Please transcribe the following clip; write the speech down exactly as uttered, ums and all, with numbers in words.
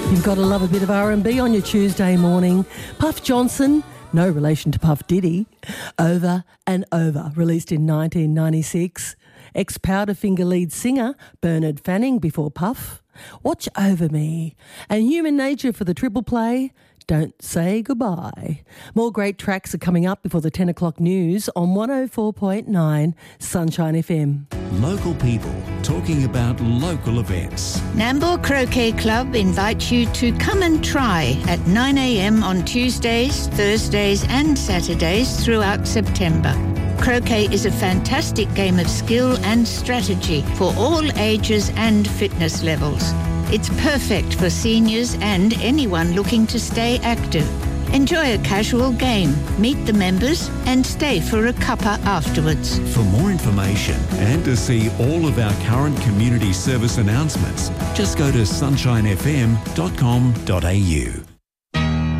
You've got to love a bit of R and B on your Tuesday morning. Puff Johnson, no relation to Puff Diddy, Over and Over, released in nineteen ninety-six. Ex-Powderfinger lead singer Bernard Fanning before Puff, Watch Over Me, and Human Nature for the triple play, Don't Say Goodbye. More great tracks are coming up before the ten o'clock news on one oh four point nine Sunshine F M. Local people talking about local events. Nambour Croquet Club invites you to come and try at nine a.m. on Tuesdays, Thursdays and Saturdays throughout September. Croquet is a fantastic game of skill and strategy for all ages and fitness levels. It's perfect for seniors and anyone looking to stay active. Enjoy a casual game, meet the members and stay for a cuppa afterwards. For more information and to see all of our current community service announcements, just go to sunshine f m dot com dot a u.